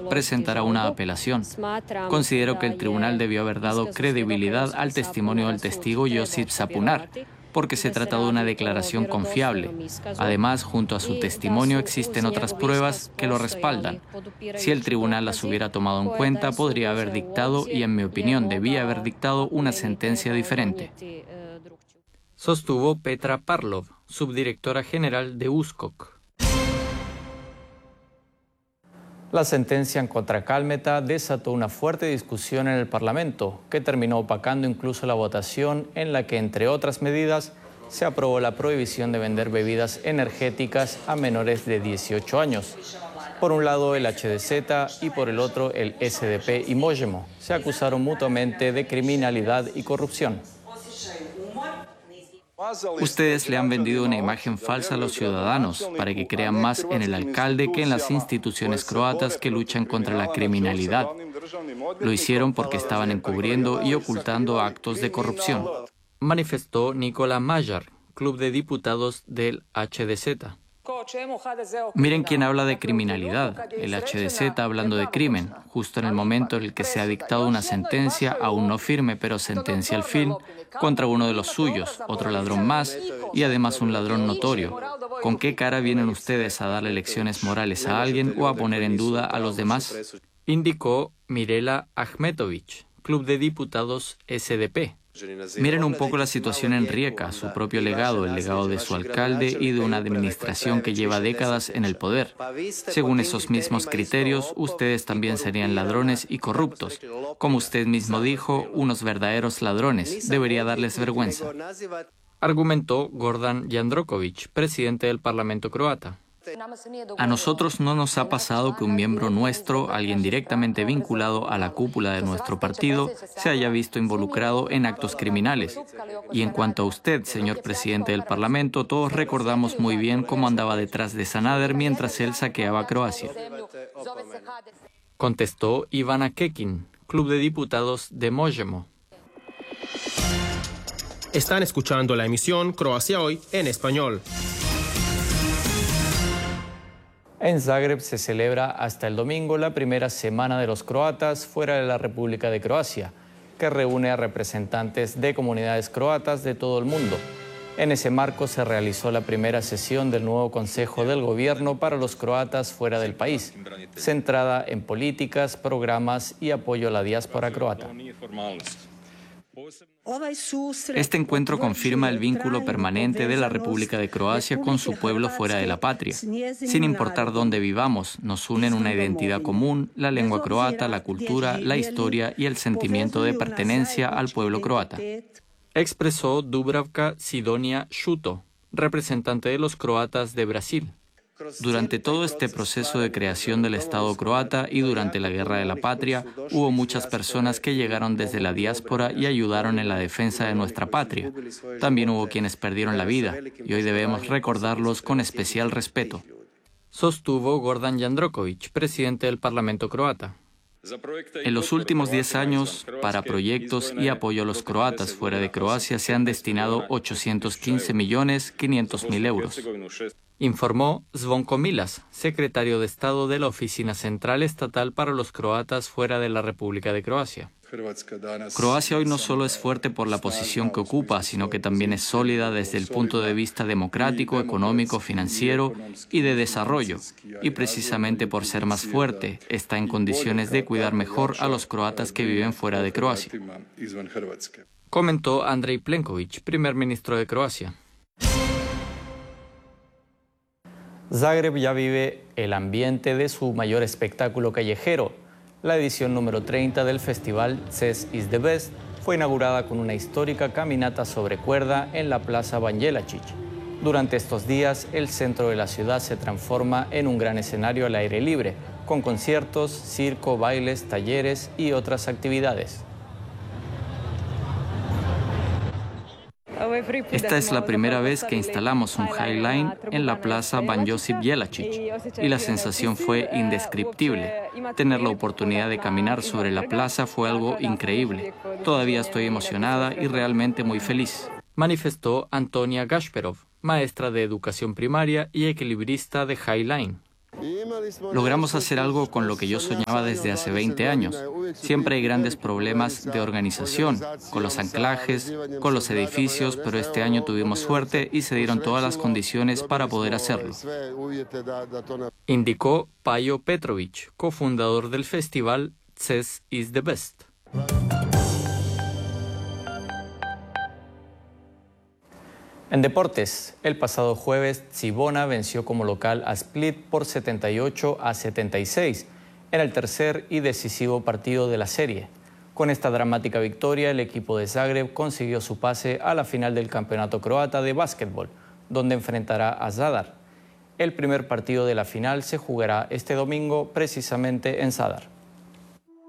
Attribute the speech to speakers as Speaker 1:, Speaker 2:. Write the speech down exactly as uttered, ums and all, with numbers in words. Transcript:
Speaker 1: presentará una apelación. Considero que el tribunal debió haber dado credibilidad al testimonio del testigo Josip Sapunar, porque se trata de una declaración confiable. Además, junto a su testimonio existen otras pruebas que lo respaldan. Si el tribunal las hubiera tomado en cuenta, podría haber dictado, y en mi opinión debía haber dictado, una sentencia diferente. Sostuvo Petra Parlov, subdirectora general de U S K O K. La sentencia en contra Kalmeta desató una fuerte discusión en el Parlamento, que terminó opacando incluso la votación en la que, entre otras medidas, se aprobó la prohibición de vender bebidas energéticas a menores de dieciocho años. Por un lado el H D Z y por el otro el S D P y Mojemo se acusaron mutuamente de criminalidad y corrupción. Ustedes le han vendido una imagen falsa a los ciudadanos para que crean más en el alcalde que en las instituciones croatas que luchan contra la criminalidad. Lo hicieron porque estaban encubriendo y ocultando actos de corrupción, manifestó Nikola Majar, club de diputados del H D Z. Miren quién habla de criminalidad, el H D Z hablando de crimen, justo en el momento en el que se ha dictado una sentencia, aún no firme, pero sentencia al fin, contra uno de los suyos, otro ladrón más, y además un ladrón notorio. ¿Con qué cara vienen ustedes a darle lecciones morales a alguien o a poner en duda a los demás? Indicó Mirela Ahmetović, club de diputados S D P. Miren un poco la situación en Rijeka, su propio legado, el legado de su alcalde y de una administración que lleva décadas en el poder. Según esos mismos criterios, ustedes también serían ladrones y corruptos. Como usted mismo dijo, unos verdaderos ladrones. Debería darles vergüenza. Argumentó Gordan Jandroković, presidente del Parlamento croata. A nosotros no nos ha pasado que un miembro nuestro, alguien directamente vinculado a la cúpula de nuestro partido, se haya visto involucrado en actos criminales. Y en cuanto a usted, señor presidente del Parlamento, todos recordamos muy bien cómo andaba detrás de Sanader mientras él saqueaba Croacia. Contestó Ivana Kekin, club de diputados de Mojemo.
Speaker 2: Están escuchando la emisión Croacia Hoy en español.
Speaker 1: En Zagreb se celebra hasta el domingo la primera semana de los croatas fuera de la República de Croacia, que reúne a representantes de comunidades croatas de todo el mundo. En ese marco se realizó la primera sesión del nuevo Consejo del Gobierno para los croatas fuera del país, centrada en políticas, programas y apoyo a la diáspora croata. Este encuentro confirma el vínculo permanente de la República de Croacia con su pueblo fuera de la patria. Sin importar dónde vivamos, nos unen una identidad común, la lengua croata, la cultura, la historia y el sentimiento de pertenencia al pueblo croata. Expresó Dubravka Sidonia Šuto, representante de los croatas de Brasil. Durante todo este proceso de creación del Estado croata y durante la Guerra de la Patria, hubo muchas personas que llegaron desde la diáspora y ayudaron en la defensa de nuestra patria. También hubo quienes perdieron la vida, y hoy debemos recordarlos con especial respeto. Sostuvo Gordan Jandroković, presidente del Parlamento croata. En los últimos diez años, para proyectos y apoyo a los croatas fuera de Croacia se han destinado ochocientos quince millones quinientos mil euros. Informó Zvonko Milas, secretario de Estado de la Oficina Central Estatal para los Croatas fuera de la República de Croacia. Croacia hoy no solo es fuerte por la posición que ocupa, sino que también es sólida desde el punto de vista democrático, económico, financiero y de desarrollo. Y precisamente por ser más fuerte, está en condiciones de cuidar mejor a los croatas que viven fuera de Croacia. Comentó Andrej Plenković, primer ministro de Croacia. Zagreb ya vive el ambiente de su mayor espectáculo callejero. La edición número treinta del festival Ces is the Best fue inaugurada con una histórica caminata sobre cuerda en la Plaza Ban Jelačić. Durante estos días, el centro de la ciudad se transforma en un gran escenario al aire libre, con conciertos, circo, bailes, talleres y otras actividades. Esta es la primera vez que instalamos un High Line en la plaza Ban Josip Jelačić y la sensación fue indescriptible. Tener la oportunidad de caminar sobre la plaza fue algo increíble. Todavía estoy emocionada y realmente muy feliz, manifestó Antonia Gasperov, maestra de educación primaria y equilibrista de High Line. Logramos hacer algo con lo que yo soñaba desde hace veinte años. Siempre hay grandes problemas de organización, con los anclajes, con los edificios, pero este año tuvimos suerte y se dieron todas las condiciones para poder hacerlo. Indicó Pajo Petrović, cofundador del festival C E S is the Best. En deportes, el pasado jueves, Cibona venció como local a Split por setenta y ocho a setenta y seis en el tercer y decisivo partido de la serie. Con esta dramática victoria, el equipo de Zagreb consiguió su pase a la final del campeonato croata de básquetbol, donde enfrentará a Zadar. El primer partido de la final se jugará este domingo precisamente en Zadar.